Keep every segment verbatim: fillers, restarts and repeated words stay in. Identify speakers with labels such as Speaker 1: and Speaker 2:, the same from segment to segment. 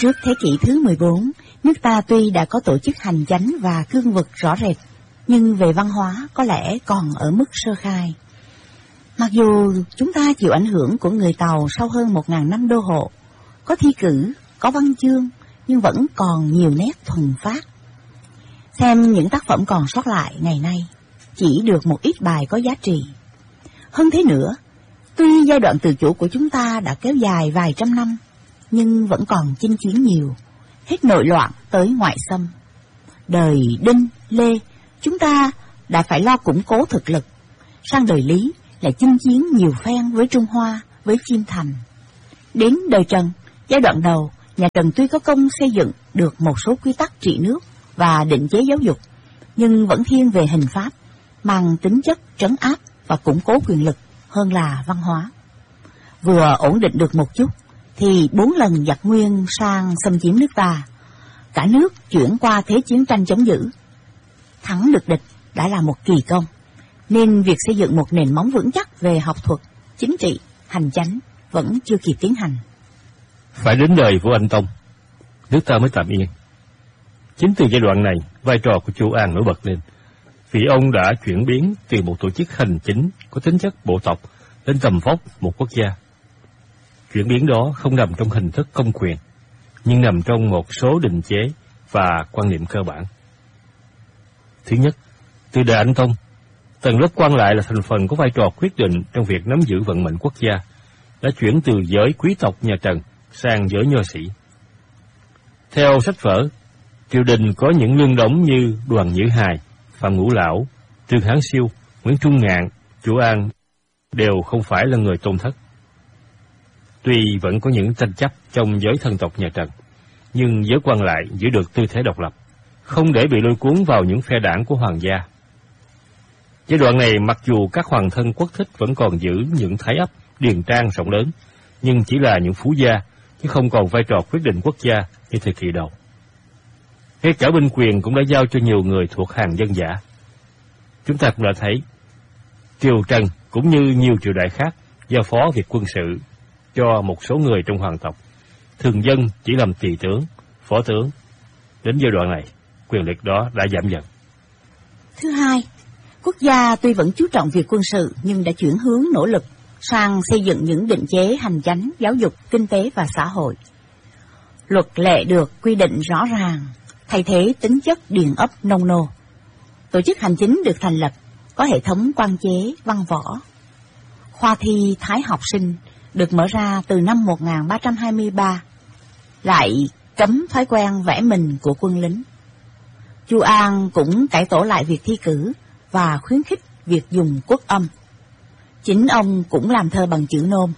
Speaker 1: Trước thế kỷ thứ mười bốn, nước ta tuy đã có tổ chức hành chánh và cương vực rõ rệt, nhưng về văn hóa có lẽ còn ở mức sơ khai. Mặc dù chúng ta chịu ảnh hưởng của người Tàu sau hơn một ngàn năm đô hộ, có thi cử, có văn chương, nhưng vẫn còn nhiều nét thuần phát. Xem những tác phẩm còn sót lại ngày nay, chỉ được một ít bài có giá trị. Hơn thế nữa, tuy giai đoạn tự chủ của chúng ta đã kéo dài vài trăm năm, nhưng vẫn còn chinh chiến nhiều, hết nội loạn tới ngoại xâm. Đời Đinh, Lê, chúng ta đã phải lo củng cố thực lực. Sang đời Lý lại chinh chiến nhiều phen với Trung Hoa, với Chiêm Thành. Đến đời Trần, giai đoạn đầu, nhà Trần tuy có công xây dựng được một số quy tắc trị nước và định chế giáo dục, nhưng vẫn thiên về hình pháp, mang tính chất trấn áp và củng cố quyền lực hơn là văn hóa. Vừa ổn định được một chút, thì bốn lần giặc Nguyên sang xâm chiếm nước ta, cả nước chuyển qua thế chiến tranh chống giữ. Thắng được địch đã là một kỳ công, nên việc xây dựng một nền móng vững chắc về học thuật, chính trị, hành chánh vẫn chưa kịp tiến hành.
Speaker 2: Phải đến đời Vua Anh Tông, nước ta mới tạm yên. Chính từ giai đoạn này, vai trò của Chu An nổi bật lên, vì ông đã chuyển biến từ một tổ chức hành chính có tính chất bộ tộc lên tầm vóc một quốc gia. Chuyển biến đó không nằm trong hình thức công quyền, nhưng nằm trong một số định chế và quan niệm cơ bản. Thứ nhất, từ đời Anh Tông, tầng lớp quan lại là thành phần có vai trò quyết định trong việc nắm giữ vận mệnh quốc gia, đã chuyển từ giới quý tộc nhà Trần sang giới nho sĩ. Theo sách vở, triều đình có những lương đống như Đoàn Nhữ Hài, Phạm Ngũ Lão, Trương Hán Siêu, Nguyễn Trung Ngạn, Chu An đều không phải là người tôn thất. Tuy vẫn có những tranh chấp trong giới thân tộc nhà Trần, nhưng giới quan lại giữ được tư thế độc lập, không để bị lôi cuốn vào những phe đảng của hoàng gia. Giai đoạn này, mặc dù các hoàng thân quốc thích vẫn còn giữ những thái ấp, điền trang rộng lớn, nhưng chỉ là những phú gia, chứ không còn vai trò quyết định quốc gia như thời kỳ đầu. Ngay cả binh quyền cũng đã giao cho nhiều người thuộc hàng dân dã. Chúng ta cũng đã thấy, triều Trần cũng như nhiều triều đại khác giao phó việc quân sự cho một số người trong hoàng tộc, thường dân chỉ làm tỳ tướng, phó tướng. Đến giai đoạn này, quyền lực đó đã giảm dần.
Speaker 1: Thứ hai, quốc gia tuy vẫn chú trọng việc quân sự nhưng đã chuyển hướng nỗ lực sang xây dựng những định chế hành chánh, giáo dục, kinh tế và xã hội. Luật lệ được quy định rõ ràng, thay thế tính chất điền ấp nông nô. Tổ chức hành chính được thành lập, có hệ thống quan chế, văn võ. Khoa thi Thái học sinh được mở ra từ năm một nghìn ba trăm hai mươi ba, lại cấm thói quen vẽ mình của quân lính. Chu An cũng cải tổ lại việc thi cử và khuyến khích việc dùng quốc âm. Chính ông cũng làm thơ bằng chữ nôm.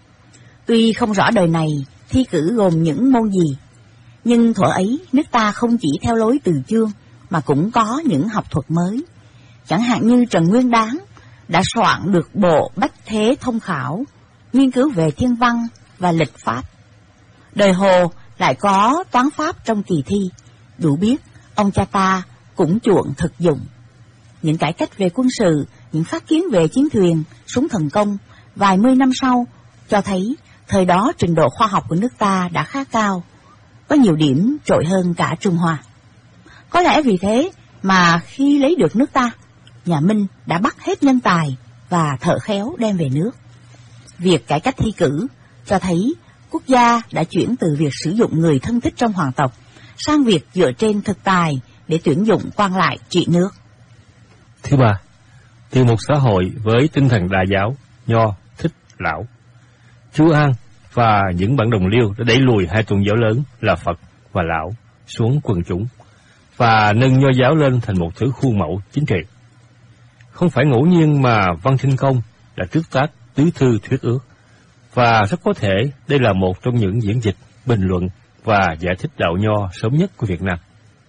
Speaker 1: Tuy không rõ đời này thi cử gồm những môn gì, nhưng thuở ấy nước ta không chỉ theo lối từ chương mà cũng có những học thuật mới. Chẳng hạn như Trần Nguyên Đán đã soạn được bộ Bách Thế Thông Khảo, nghiên cứu về thiên văn và lịch pháp. Đời Hồ lại có toán pháp trong kỳ thi, đủ biết ông cha ta cũng chuộng thực dụng. Những cải cách về quân sự, những phát kiến về chiến thuyền, súng thần công, vài mươi năm sau, cho thấy thời đó trình độ khoa học của nước ta đã khá cao, có nhiều điểm trội hơn cả Trung Hoa. Có lẽ vì thế mà khi lấy được nước ta, nhà Minh đã bắt hết nhân tài và thợ khéo đem về nước. Việc cải cách thi cử cho thấy quốc gia đã chuyển từ việc sử dụng người thân thích trong hoàng tộc sang việc dựa trên thực tài để tuyển dụng quan lại trị nước.
Speaker 2: Thứ ba, từ một xã hội với tinh thần đa giáo, nho, thích, lão, Chu An và những bạn đồng liêu đã đẩy lùi hai tôn giáo lớn là Phật và Lão xuống quần chúng và nâng nho giáo lên thành một thứ khuôn mẫu chính trị. Không phải ngẫu nhiên mà Văn Sinh Công đã trước tác tứ thư thuyết ước, và rất có thể đây là một trong những diễn dịch, bình luận và giải thích đạo nho sớm nhất của Việt Nam.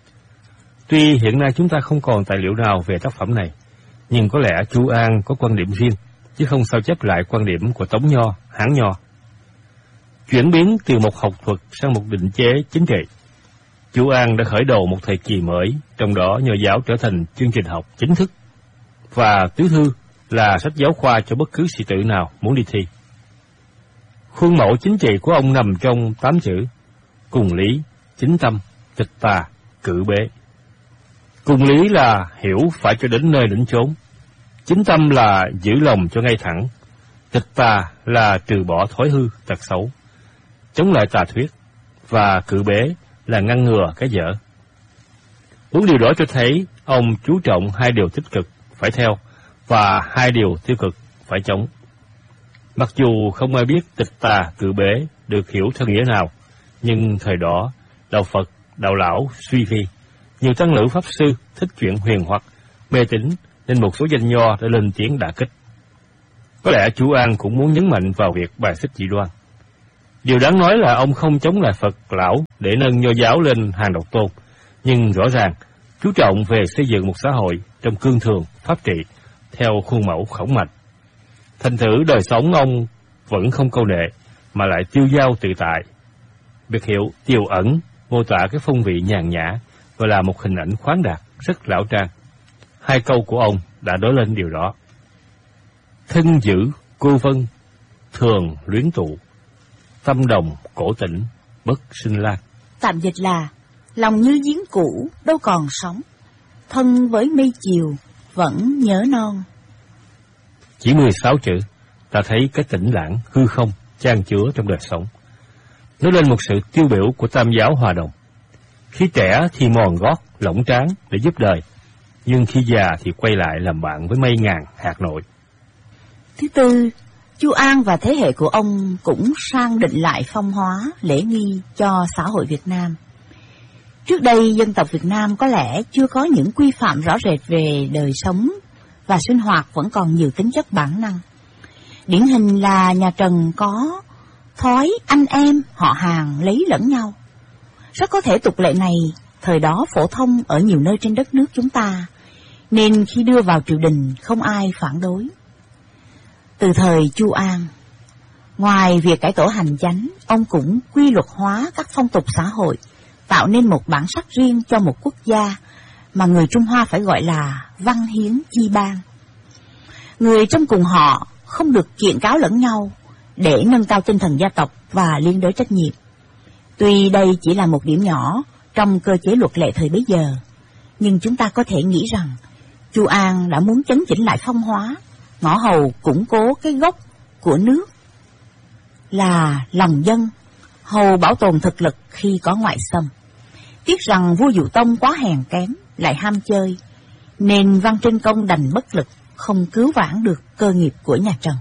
Speaker 2: Tuy hiện nay chúng ta không còn tài liệu nào về tác phẩm này, nhưng có lẽ Chu An có quan điểm riêng, chứ không sao chép lại quan điểm của Tống Nho, Hán Nho. Chuyển biến từ một học thuật sang một định chế chính trị, Chu An đã khởi đầu một thời kỳ mới, trong đó nho giáo trở thành chương trình học chính thức, và tứ thư là sách giáo khoa cho bất cứ sĩ tử nào muốn đi thi. Khuôn mẫu chính trị của ông nằm trong tám chữ: cùng lý, chính tâm, tịch tà, cự bế. Cùng lý là hiểu phải cho đến nơi đến chốn, chính tâm là giữ lòng cho ngay thẳng, tịch tà là trừ bỏ thói hư, tật xấu, chống lại tà thuyết, và cự bế là ngăn ngừa cái dở. Bốn điều đó cho thấy ông chú trọng hai điều tích cực phải theo và hai điều tiêu cực phải chống. Mặc dù không ai biết tịch tà cự bế được hiểu theo nghĩa nào, nhưng thời đó đạo Phật, đạo lão suy vi, nhiều tăng lữ pháp sư thích chuyện huyền hoặc, mê tín nên một số danh nho đã lên tiếng đả kích. Có lẽ chú An cũng muốn nhấn mạnh vào việc bài xích dị đoan. Điều đáng nói là ông không chống lại Phật lão để nâng nho giáo lên hàng độc tôn, nhưng rõ ràng chú trọng về xây dựng một xã hội trong cương thường, pháp trị, theo khuôn mẫu khổng mạch. Thành thử đời sống ông vẫn không câu nệ, mà lại tiêu dao tự tại. Biệt hiệu tiều ẩn mô tả cái phong vị nhàn nhã và là một hình ảnh khoáng đạt, rất lão trang. Hai câu của ông đã nói lên điều đó. Thân giữ cô vân, thường luyến tụ, tâm đồng cổ tỉnh, bất sinh lan.
Speaker 1: Tạm dịch là lòng như giếng cũ đâu còn sóng, thân với mây chiều vẫn nhớ non.
Speaker 2: Chỉ mười sáu chữ, ta thấy cái tĩnh lãng, hư không, chan chứa trong đời sống. Nói lên một sự tiêu biểu của tam giáo hòa đồng. Khi trẻ thì mòn gót, lỏng trán để giúp đời, nhưng khi già thì quay lại làm bạn với mây ngàn hạt nội.
Speaker 1: Thứ tư, Chu An và thế hệ của ông cũng sang định lại phong hóa, lễ nghi cho xã hội Việt Nam. Trước đây, dân tộc Việt Nam có lẽ chưa có những quy phạm rõ rệt về đời sống và sinh hoạt, vẫn còn nhiều tính chất bản năng. Điển hình là nhà Trần có thói anh em, họ hàng lấy lẫn nhau. Rất có thể tục lệ này thời đó phổ thông ở nhiều nơi trên đất nước chúng ta, nên khi đưa vào triều đình không ai phản đối. Từ thời Chu An, ngoài việc cải tổ hành chánh, ông cũng quy luật hóa các phong tục xã hội, tạo nên một bản sắc riêng cho một quốc gia mà người Trung Hoa phải gọi là văn hiến chi bang. Người trong cùng họ không được kiện cáo lẫn nhau để nâng cao tinh thần gia tộc và liên đới trách nhiệm. Tuy đây chỉ là một điểm nhỏ trong cơ chế luật lệ thời bấy giờ, nhưng chúng ta có thể nghĩ rằng Chu An đã muốn chấn chỉnh lại phong hóa, ngõ hầu củng cố cái gốc của nước là lòng dân, hầu bảo tồn thực lực khi có ngoại xâm. Tiếc rằng vua Dụ Tông quá hèn kém, lại ham chơi, nên Văn Trinh Công đành bất lực, không cứu vãn được cơ nghiệp của nhà Trần.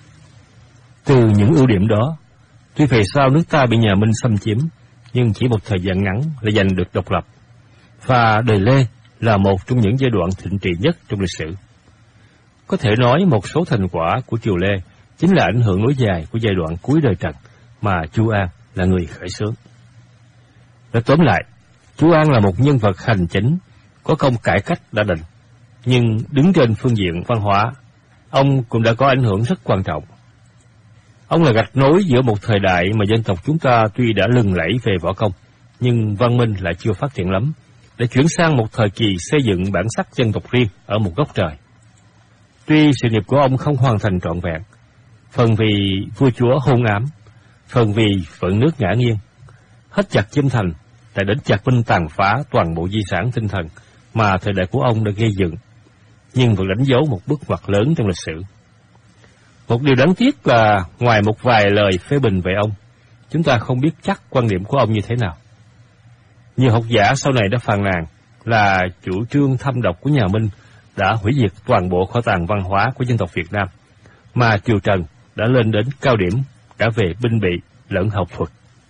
Speaker 2: Từ những ưu điểm đó, tuy về sau nước ta bị nhà Minh xâm chiếm, nhưng chỉ một thời gian ngắn là giành được độc lập, và đời Lê là một trong những giai đoạn thịnh trị nhất trong lịch sử. Có thể nói một số thành quả của triều Lê chính là ảnh hưởng nối dài của giai đoạn cuối đời Trần mà Chu An là người khởi xướng. Nói tóm lại, Chu An là một nhân vật hành chính, có công cải cách đã định, nhưng đứng trên phương diện văn hóa, ông cũng đã có ảnh hưởng rất quan trọng. Ông là gạch nối giữa một thời đại mà dân tộc chúng ta tuy đã lừng lẫy về võ công, nhưng văn minh lại chưa phát triển lắm, để chuyển sang một thời kỳ xây dựng bản sắc dân tộc riêng ở một góc trời. Tuy sự nghiệp của ông không hoàn thành trọn vẹn, phần vì vua chúa hôn ám, phần vì vận nước ngã nghiêng, hết chặt chiêm thành, lại đến chặt binh tàn phá toàn bộ di sản tinh thần mà thời đại của ông đã gây dựng, nhưng vẫn đánh dấu một bước ngoặt lớn trong lịch sử. Một điều đáng tiếc là ngoài một vài lời phê bình về ông, chúng ta không biết chắc quan điểm của ông như thế nào. Nhiều học giả sau này đã phàn nàn là chủ trương thâm độc của nhà Minh đã hủy diệt toàn bộ kho tàng văn hóa của dân tộc Việt Nam, mà triều Trần đã lên đến cao điểm cả về binh bị lẫn học thuật.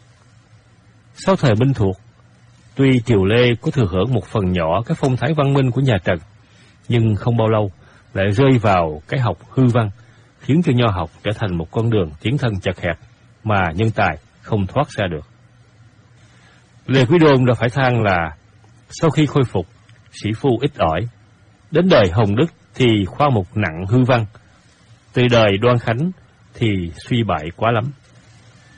Speaker 2: Sau thời Minh Thuộc, tuy triều Lê có thừa hưởng một phần nhỏ cái phong thái văn minh của nhà Trần, nhưng không bao lâu lại rơi vào cái học hư văn, khiến cho nho học trở thành một con đường tiến thân chật hẹp mà nhân tài không thoát ra được. Lê Quý Đôn đã phải than là sau khi khôi phục, sĩ phu ít ỏi, đến đời Hồng Đức thì khoa mục nặng hư văn, từ đời Đoan Khánh thì suy bại quá lắm.